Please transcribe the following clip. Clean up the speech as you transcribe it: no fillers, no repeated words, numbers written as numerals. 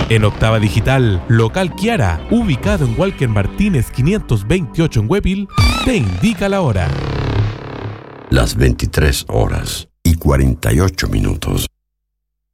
En Octava Digital, local Kiara, ubicado en Walker Martínez 528 en Huepil, te indica la hora. Las 23 horas y 48 minutos.